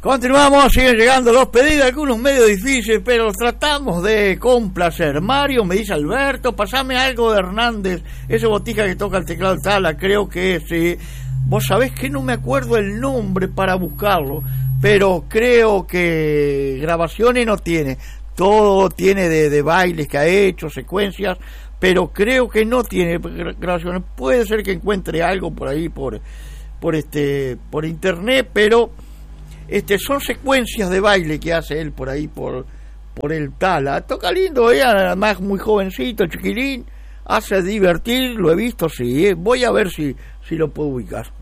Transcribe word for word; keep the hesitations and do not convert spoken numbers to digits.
Continuamos, siguen llegando los pedidos, algunos medio difíciles, pero los tratamos de complacer. Mario, me dice Alberto, pasame algo de Hernández, ese botija que toca el teclado de Tala, creo que es, eh, vos sabés que no me acuerdo el nombre para buscarlo, pero creo que grabaciones no tiene, todo tiene de, de bailes que ha hecho, secuencias, pero creo que no tiene grabaciones. Puede ser que encuentre algo por ahí, por, por este, por internet, pero Este, son secuencias de baile que hace él por ahí, por, por el Tala. Toca lindo, ella además muy jovencito, chiquilín, hace divertir, lo he visto, sí, eh. Voy a ver si, si lo puedo ubicar.